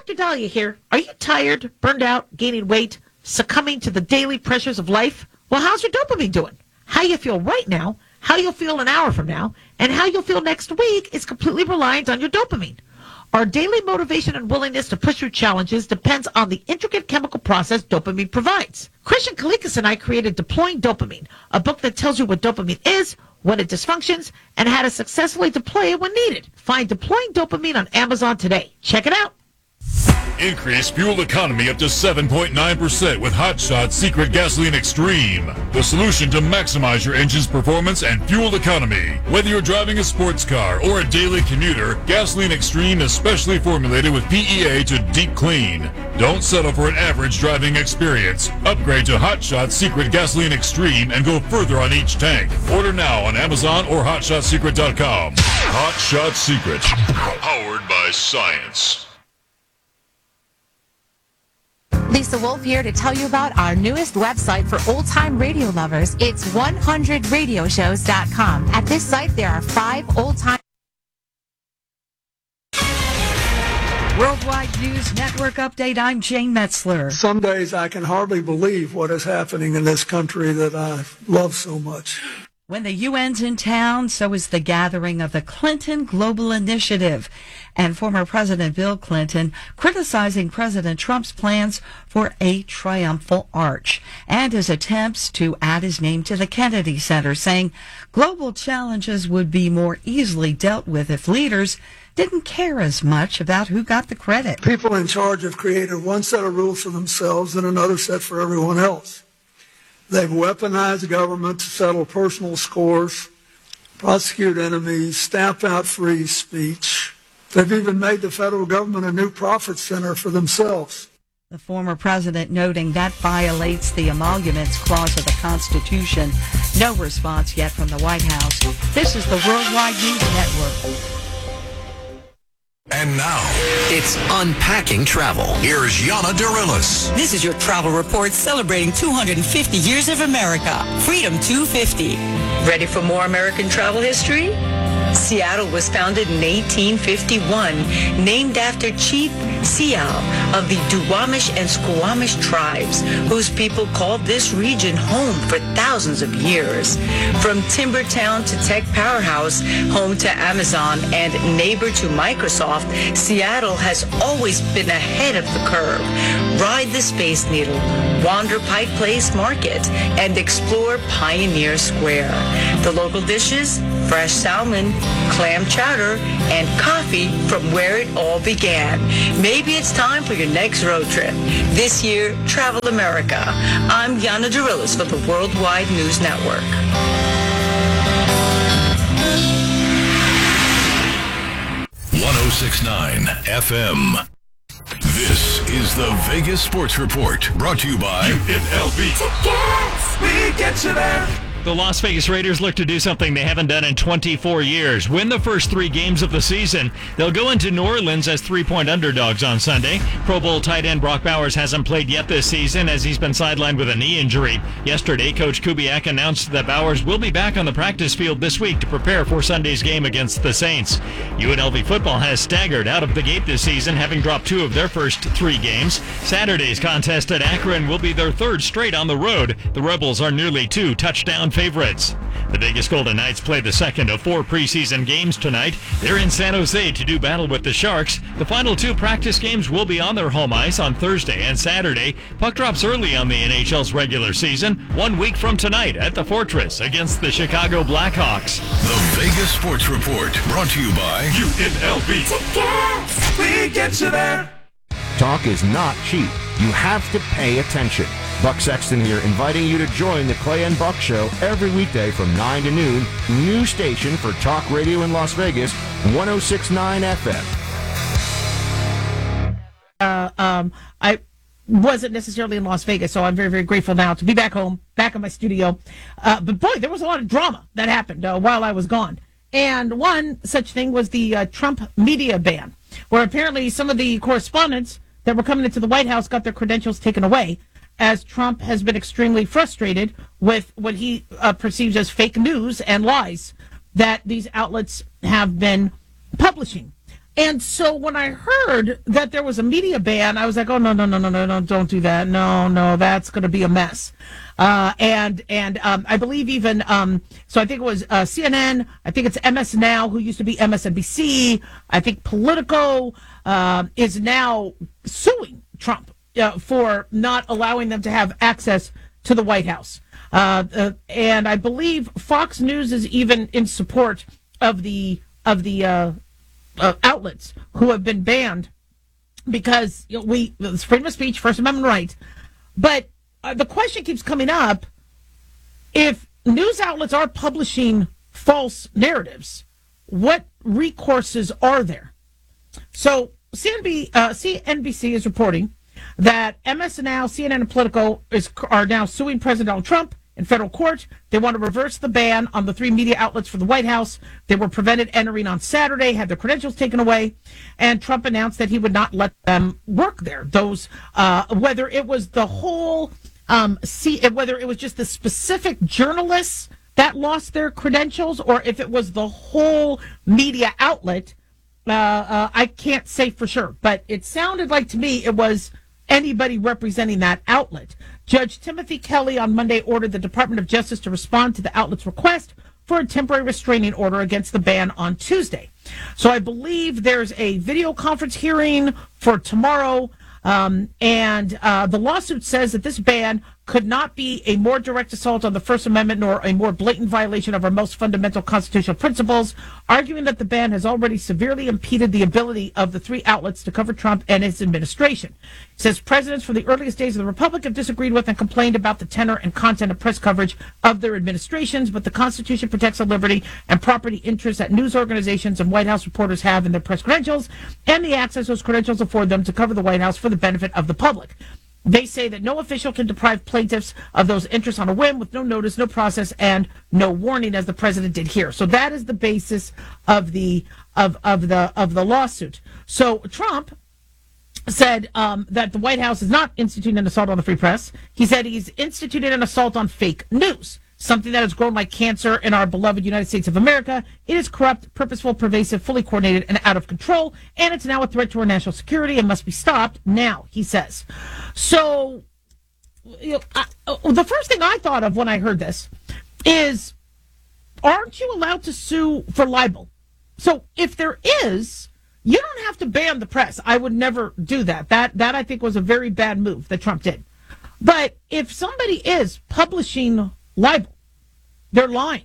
Dr. Dahlia here. Are you tired, burned out, gaining weight, succumbing to the daily pressures of life? Well, how's your dopamine doing? How you feel right now, how you'll feel an hour from now, and how you'll feel next week is completely reliant on your dopamine. Our daily motivation and willingness to push through challenges depends on the intricate chemical process dopamine provides. Christian Kalikas and I created Deploying Dopamine, a book that tells you what dopamine is, when it dysfunctions, and how to successfully deploy it when needed. Find Deploying Dopamine on Amazon today. Check it out. Increase fuel economy up to 7.9% with Hot Shot Secret Gasoline Extreme. The solution to maximize your engine's performance and fuel economy. Whether you're driving a sports car or a daily commuter, Gasoline Extreme is specially formulated with PEA to deep clean. Don't settle for an average driving experience. Upgrade to Hot Shot Secret Gasoline Extreme and go further on each tank. Order now on Amazon or HotShotSecret.com. Hot Shot Secret. Powered by science. Lisa Wolf here to tell you about our newest website for old-time radio lovers. It's 100radioshows.com. At this site, there are 5 old-time... Worldwide News Network update. I'm Jane Metzler. Some days I can hardly believe what is happening in this country that I love so much. When the UN's in town, so is the gathering of the Clinton Global Initiative. And former President Bill Clinton criticizing President Trump's plans for a triumphal arch and his attempts to add his name to the Kennedy Center, saying global challenges would be more easily dealt with if leaders didn't care as much about who got the credit. People in charge have created one set of rules for themselves and another set for everyone else. They've weaponized government to settle personal scores, prosecute enemies, stamp out free speech. They've even made the federal government a new profit center for themselves. The former president noting that violates the Emoluments Clause of the Constitution. No response yet from the White House. This is the Worldwide News Network. And now, it's Unpacking Travel. Here's Yana Darilis. This is your travel report celebrating 250 years of America. Freedom 250. Ready for more American travel history? Seattle was founded in 1851, named after Chief Sial of the Duwamish and Squamish tribes, whose people called this region home for thousands of years. From timber town to tech powerhouse, home to Amazon and neighbor to Microsoft, Seattle has always been ahead of the curve. Ride the Space Needle, wander Pike Place Market, and explore Pioneer Square. The local dishes, fresh salmon, clam chowder, and coffee from where it all began. Maybe it's time for your next road trip. This year, Travel America. I'm Yana Darilis for the Worldwide News Network. .1069 FM. This is the Vegas Sports Report, brought to you by UNLV. Tickets! We get you there. The Las Vegas Raiders look to do something they haven't done in 24 years. Win the first 3 games of the season. They'll go into New Orleans as 3-point underdogs on Sunday. Pro Bowl tight end Brock Bowers hasn't played yet this season as he's been sidelined with a knee injury. Yesterday, Coach Kubiak announced that Bowers will be back on the practice field this week to prepare for Sunday's game against the Saints. UNLV football has staggered out of the gate this season, having dropped 2 of their first 3 games. Saturday's contest at Akron will be their 3rd straight on the road. The Rebels are nearly 2 touchdown favorites. The Vegas Golden Knights play the second of 4 preseason games tonight. They're in San Jose to do battle with the Sharks. The final 2 practice games will be on their home ice on Thursday and Saturday. Puck drops early on the NHL's regular season, 1 week from tonight at the Fortress against the Chicago Blackhawks. The Vegas Sports Report, brought to you by UNLV. Tickets! We get you there. Talk is not cheap. You have to pay attention. Buck Sexton here, inviting you to join the Clay and Buck Show every weekday from 9 to noon. New station for talk radio in Las Vegas, 106.9 FM. I wasn't necessarily in Las Vegas, so I'm very, very grateful now to be back home, back in my studio. But boy, there was a lot of drama that happened while I was gone. And one such thing was the Trump media ban, where apparently some of the correspondents that were coming into the White House got their credentials taken away, as Trump has been extremely frustrated with what he perceives as fake news and lies that these outlets have been publishing. And so when I heard that there was a media ban, I was like, oh, no, don't do that. No, that's going to be a mess. And I believe even, so I think it was CNN, I think it's MS Now, who used to be MSNBC. I think Politico is now suing Trump for not allowing them to have access to the White House. And I believe Fox News is even in support of the outlets who have been banned because it's freedom of speech, First Amendment right. But the question keeps coming up: if news outlets are publishing false narratives, what recourses are there? So CNBC is reporting that MS Now, CNN, and Politico are now suing President Donald Trump in federal court. They want to reverse the ban on the 3 media outlets for the White House. They were prevented entering on Saturday, had their credentials taken away, and Trump announced that he would not let them work there. Those, whether it was the whole, whether it was just the specific journalists that lost their credentials, or if it was the whole media outlet, I can't say for sure. But it sounded like to me it was anybody representing that outlet. Judge Timothy Kelly on Monday ordered the Department of Justice to respond to the outlet's request for a temporary restraining order against the ban on Tuesday. So I believe there's a video conference hearing for tomorrow, and the lawsuit says that this ban could not be a more direct assault on the First Amendment nor a more blatant violation of our most fundamental constitutional principles, arguing that the ban has already severely impeded the ability of the 3 outlets to cover Trump and his administration. It says presidents from the earliest days of the Republic have disagreed with and complained about the tenor and content of press coverage of their administrations, but the Constitution protects the liberty and property interests that news organizations and White House reporters have in their press credentials and the access those credentials afford them to cover the White House for the benefit of the public. They say that no official can deprive plaintiffs of those interests on a whim with no notice, no process, and no warning, as the president did here. So that is the basis of the lawsuit. So Trump said that the White House is not instituting an assault on the free press. He said he's instituted an assault on fake news, something that has grown like cancer in our beloved United States of America. It is corrupt, purposeful, pervasive, fully coordinated, and out of control, and it's now a threat to our national security and must be stopped now, he says. So, the first thing I thought of when I heard this is, aren't you allowed to sue for libel? So, if there is, you don't have to ban the press. I would never do that. That I think was a very bad move that Trump did. But if somebody is publishing libel, they're lying.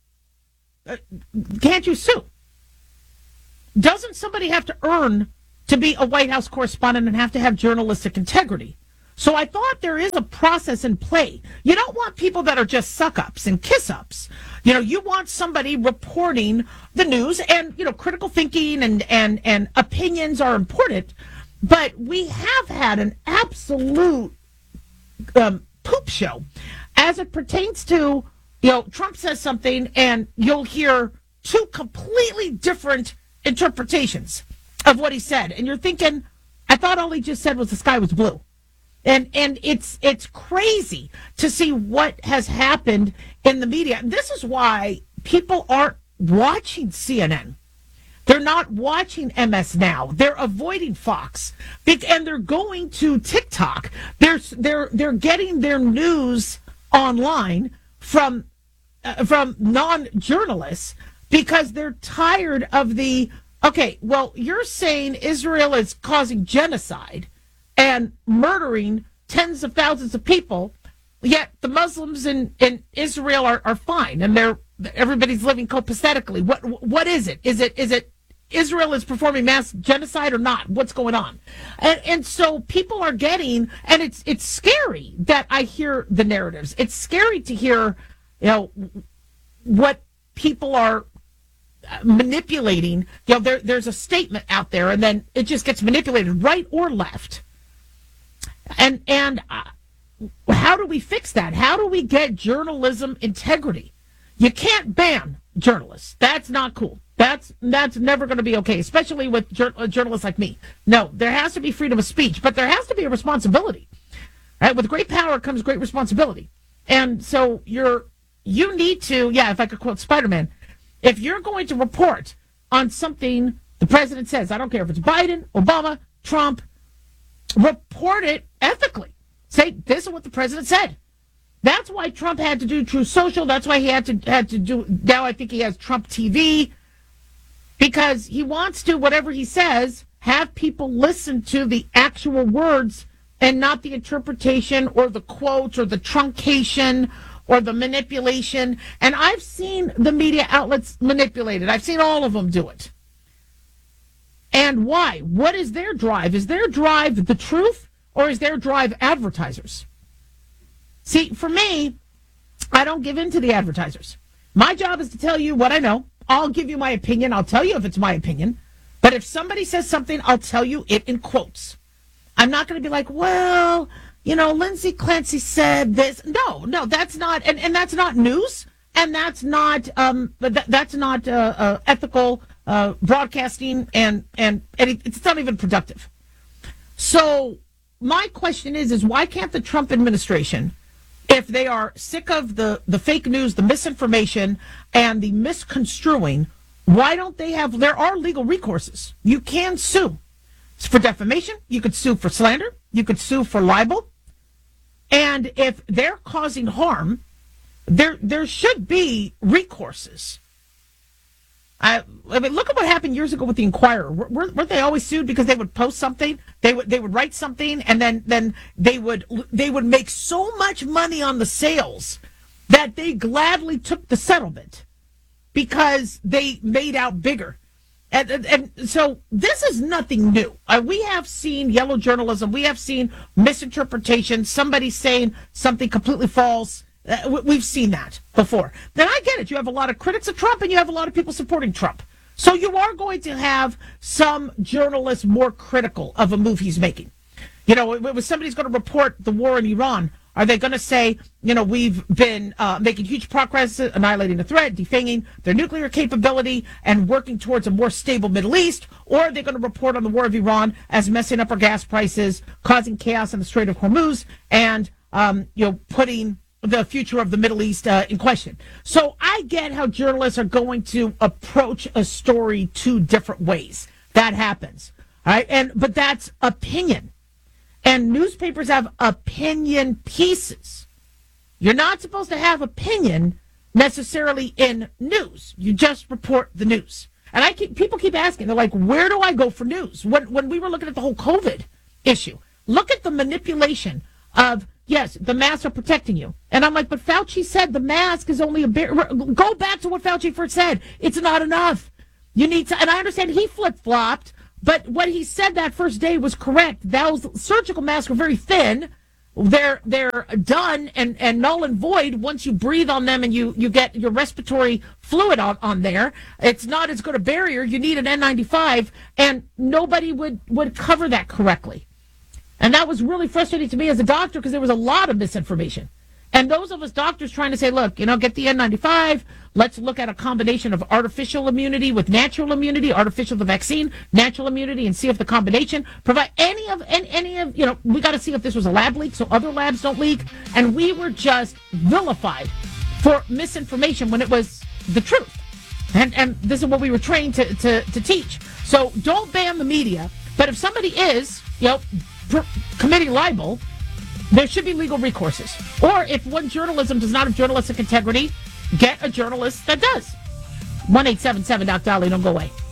Can't you sue? Doesn't somebody have to earn to be a White House correspondent and have to have journalistic integrity? So I thought there is a process in play. You don't want people that are just suck-ups and kiss-ups. You want somebody reporting the news, and, critical thinking and opinions are important. But we have had an absolute poop show as it pertains to, Trump says something and you'll hear 2 completely different interpretations of what he said. And you're thinking, I thought all he just said was the sky was blue. And it's crazy to see what has happened in the media. And this is why people aren't watching CNN. They're not watching MS Now. They're avoiding Fox, and they're going to TikTok. They're getting their news online from non-journalists because they're tired of you're saying Israel is causing genocide and murdering tens of thousands of people, yet the Muslims in Israel are fine and everybody's living copacetically. What is it? Is it Israel is performing mass genocide or not? What's going on? And so people are getting, and it's scary that I hear the narratives. It's scary to hear, what people are manipulating. There's a statement out there, and then it just gets manipulated, right or left. And how do we fix that? How do we get journalism integrity? You can't ban journalists. That's not cool. That's never going to be okay, especially with journalists like me. No, there has to be freedom of speech, but there has to be a responsibility. Right? With great power comes great responsibility. And so you need to, if I could quote Spider-Man, if you're going to report on something The president says, I don't care if it's Biden, Obama, Trump, report it ethically. Say, this is what the president said. That's why Trump had to do Truth Social. That's why he had to do, now I think he has Trump TV, because he wants to, whatever he says, have people listen to the actual words and not the interpretation or the quotes or the truncation or the manipulation. And I've seen the media outlets manipulate it. I've seen all of them do it. And why? What is their drive? Is their drive the truth, or is their drive advertisers? See, for me, I don't give in to the advertisers. My job is to tell you what I know. I'll give you my opinion. I'll tell you if it's my opinion. But if somebody says something, I'll tell you it in quotes. I'm not going to be like, well, you know, Lindsay Clancy said this. No, that's not, and that's not news, and that's not ethical broadcasting, and it's not even productive. So my question is why can't the Trump administration, if they are sick of the fake news, the misinformation, and the misconstruing, why don't they have, there are legal recourses. You can sue for defamation. You could sue for slander. You could sue for libel. And if they're causing harm, there should be recourses. I mean, look at what happened years ago with the Inquirer. Weren't they always sued because they would post something, they would write something, and then they would make so much money on the sales that they gladly took the settlement because they made out bigger. And so this is nothing new. We have seen yellow journalism. We have seen misinterpretation, somebody saying something completely false. We've seen that before. Then I get it. You have a lot of critics of Trump and you have a lot of people supporting Trump. So you are going to have some journalists more critical of a move he's making. You know, if somebody's going to report the war in Iran, are they going to say, you know, we've been making huge progress, annihilating the threat, defanging their nuclear capability, and working towards a more stable Middle East? Or are they going to report on the war of Iran as messing up our gas prices, causing chaos in the Strait of Hormuz, and, putting the future of the Middle East in question? So I get how journalists are going to approach a story two different ways. That happens. All right. But that's opinion. And newspapers have opinion pieces. You're not supposed to have opinion necessarily in news. You just report the news. And people keep asking, they're like, where do I go for news? When we were looking at the whole COVID issue, look at the manipulation of, yes, the masks are protecting you. And I'm like, but Fauci said the mask is only a barrier. Go back to what Fauci first said. It's not enough. You need to, and I understand he flip-flopped, but what he said that first day was correct. Those surgical masks are very thin. They're done and null and void once you breathe on them and you get your respiratory fluid on there. It's not as good a barrier. You need an N95, and nobody would cover that correctly. And that was really frustrating to me as a doctor because there was a lot of misinformation. And those of us doctors trying to say, look, get the N95. Let's look at a combination of artificial immunity with natural immunity, artificial the vaccine, natural immunity, and see if the combination provide any of, we got to see if this was a lab leak so other labs don't leak. And we were just vilified for misinformation when it was the truth. And this is what we were trained to teach. So don't ban the media. But if somebody is, committing libel, there should be legal recourses. Or if one journalism does not have journalistic integrity, get a journalist that does. 1-877 Doc Dolly, don't go away.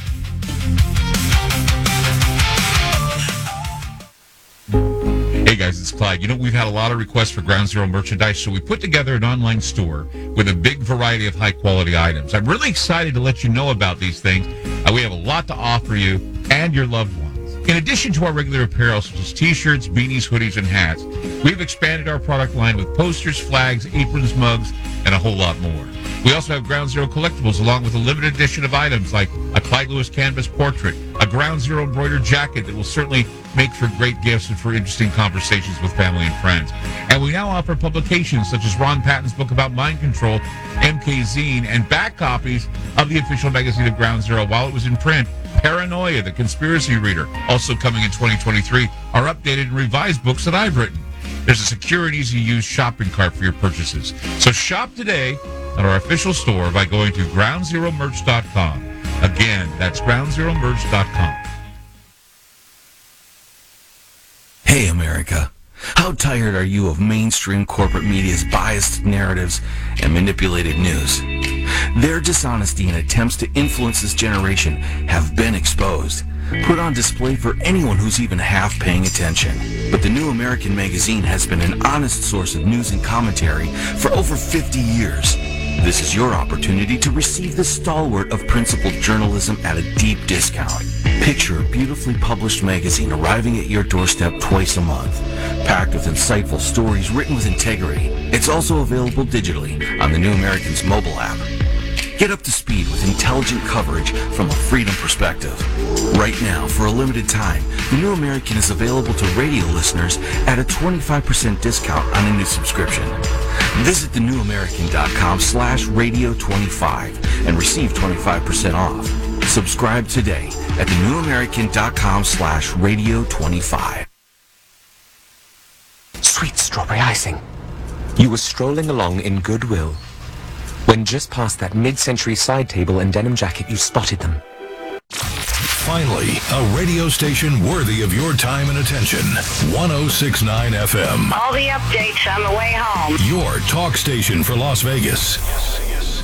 Hey guys, it's Clyde. We've had a lot of requests for Ground Zero merchandise, so we put together an online store with a big variety of high quality items. I'm really excited to let you know about these things. We have a lot to offer you and your loved ones. In addition to our regular apparel, such as t-shirts, beanies, hoodies, and hats, we've expanded our product line with posters, flags, aprons, mugs, and a whole lot more. We also have Ground Zero collectibles, along with a limited edition of items like a Clyde Lewis canvas portrait, a Ground Zero embroidered jacket that will certainly make for great gifts and for interesting conversations with family and friends. And we now offer publications such as Ron Patton's book about mind control, MK Zine, and back copies of the official magazine of Ground Zero while it was in print. Paranoia, the Conspiracy Reader, also coming in 2023, are updated and revised books that I've written. There's a secure and easy-to-use shopping cart for your purchases. So shop today at our official store by going to groundzeromerch.com. Again, that's groundzeromerge.com. Hey, America. How tired are you of mainstream corporate media's biased narratives and manipulated news? Their dishonesty and attempts to influence this generation have been exposed, put on display for anyone who's even half paying attention. But the New American Magazine has been an honest source of news and commentary for over 50 years. This is your opportunity to receive the stalwart of principled journalism at a deep discount. Picture a beautifully published magazine arriving at your doorstep twice a month, packed with insightful stories written with integrity. It's also available digitally on the New American's mobile app. Get up to speed with intelligent coverage from a freedom perspective. Right now, for a limited time, the New American is available to radio listeners at a 25% discount on a new subscription. Visit thenewamerican.com/radio25 and receive 25% off. Subscribe today at thenewamerican.com/radio25. Sweet strawberry icing. You were strolling along in goodwill when just past that mid-century side table and denim jacket you spotted them. Finally, a radio station worthy of your time and attention. 106.9 FM. All the updates on the way home. Your talk station for Las Vegas.